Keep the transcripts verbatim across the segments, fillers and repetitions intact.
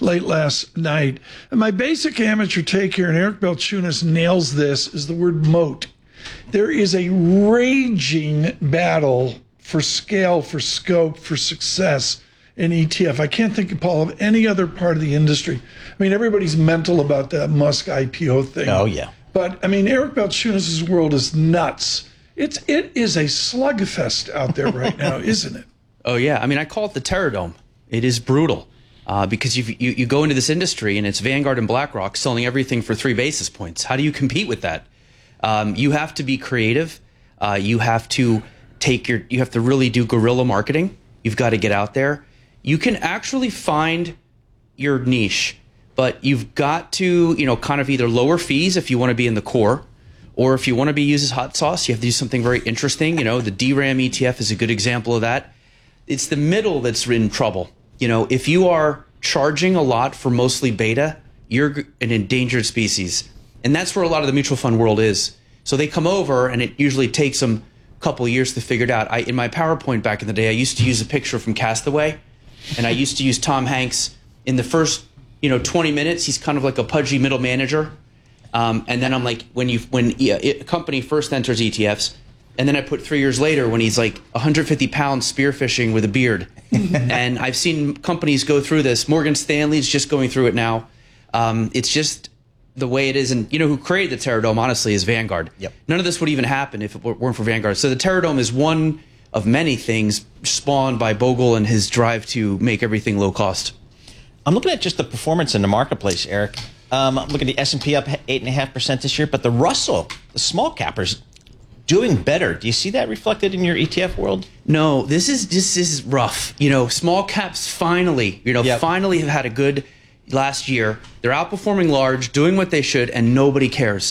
late last night. And my basic amateur take here, and Eric Balchunas nails this, is the word moat. There is a raging battle for scale, for scope, for success in E T F. I can't think, Paul, of any other part of the industry. I mean, everybody's mental about that Musk I P O thing. Oh, yeah. But, I mean, Eric Balchunas' world is nuts. It's, it is a slugfest out there right now, isn't it? Oh, yeah. I mean, I call it the Terrordome. It is brutal uh, because you've, you you go into this industry and it's Vanguard and BlackRock selling everything for three basis points. How do you compete with that? Um, you have to be creative. Uh, you have to take your. You have to really do guerrilla marketing. You've got to get out there. You can actually find your niche, but you've got to, you know, kind of either lower fees if you want to be in the core, or if you want to be used as hot sauce, you have to do something very interesting. You know, the D RAM E T F is a good example of that. It's the middle that's in trouble. You know, if you are charging a lot for mostly beta, you're an endangered species. And that's where a lot of the mutual fund world is. So they come over, and it usually takes them a couple of years to figure it out. I, in my PowerPoint back in the day, I used to use a picture from Castaway, and I used to use Tom Hanks. In the first, you know, twenty minutes, he's kind of like a pudgy middle manager. Um, and then I'm like, when you when a company first enters E T Fs, and then I put three years later when he's like one hundred fifty pounds spearfishing with a beard. And I've seen companies go through this. Morgan Stanley's just going through it now. Um, it's just the way it is. And you know who created the Terrordome, honestly, is Vanguard. Yep. None of this would even happen if it weren't for Vanguard. So the Terrordome is one of many things spawned by Bogle and his drive to make everything low cost. I'm looking at just the performance in the marketplace, Eric. Um, I'm looking at the S and P up eight point five percent this year, but the Russell, the small cappers, doing better. Do you see that reflected in your E T F world? No, this is this is rough. You know, small caps finally, you know, yep. finally have had a good last year. They're outperforming large, doing what they should, and nobody cares.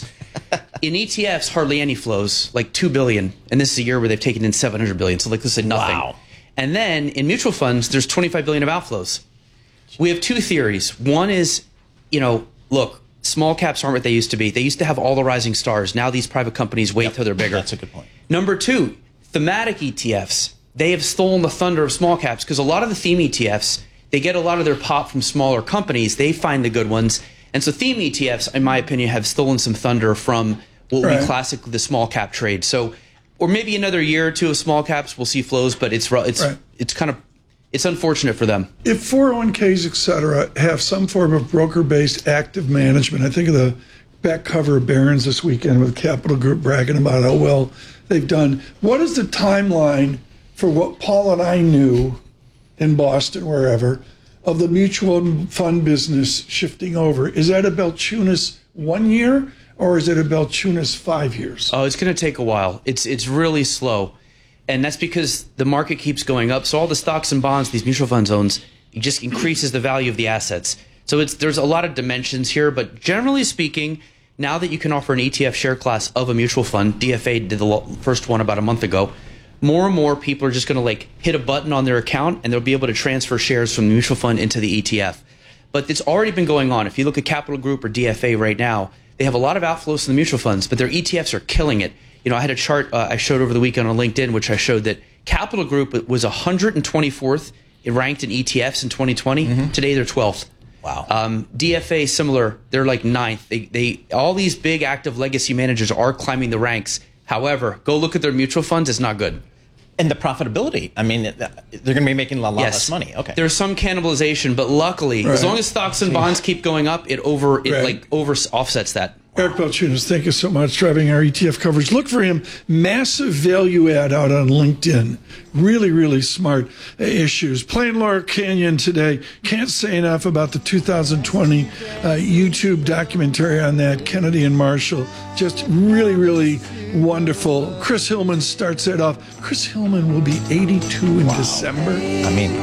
In E T Fs, hardly any flows, like two billion, and this is a year where they've taken in seven hundred billion. So, like, this is nothing. Wow. And then in mutual funds, there's twenty-five billion of outflows. We have two theories. One is, you know, look, small caps aren't what they used to be. They used to have all the rising stars. Now these private companies wait yep. till they're bigger. That's a good point. Number two, thematic E T Fs. They have stolen the thunder of small caps because a lot of the theme E T Fs, they get a lot of their pop from smaller companies. They find the good ones. And so theme E T Fs, in my opinion, have stolen some thunder from what right. we classically the small cap trade. So, or maybe another year or two of small caps, we'll see flows, but it's it's right. it's kind of it's unfortunate for them. If four oh one Ks, et cetera, have some form of broker-based active management, I think of the back cover of Barron's this weekend with Capital Group bragging about how well they've done. What is the timeline for what Paul and I knew in Boston, wherever, of the mutual fund business shifting over? Is that a Balchunas one year, or is it a Balchunas five years? Oh, it's going to take a while. It's it's really slow. And that's because the market keeps going up. So all the stocks and bonds these mutual funds owns, it just increases the value of the assets. So it's there's a lot of dimensions here. But generally speaking, now that you can offer an E T F share class of a mutual fund, D F A did the first one about a month ago, more and more people are just going to like hit a button on their account and they'll be able to transfer shares from the mutual fund into the E T F. But it's already been going on. If you look at Capital Group or D F A right now, they have a lot of outflows in the mutual funds, but their E T Fs are killing it. You know, I had a chart uh, I showed over the weekend on LinkedIn, which I showed that Capital Group was one hundred twenty-fourth it ranked in E T Fs in twenty twenty. Mm-hmm. Today, they're twelfth. Wow. Um, D F A, similar. They're like ninth. They, they, all these big active legacy managers are climbing the ranks. However, go look at their mutual funds. It's not good. And the profitability. I mean, they're going to be making a lot yes. less money. Okay. There's some cannibalization, but luckily, right. as long as stocks and bonds keep going up, it over it right. like over offsets that. Eric Balchunas, thank you so much driving our E T F coverage. Look for him. Massive value add out on LinkedIn. Really, really smart issues. Playing Laurel Canyon today. Can't say enough about the two thousand twenty uh, YouTube documentary on that, Kennedy and Marshall. Just really, really wonderful. Chris Hillman starts it off. Chris Hillman will be eighty-two in wow. December. I mean...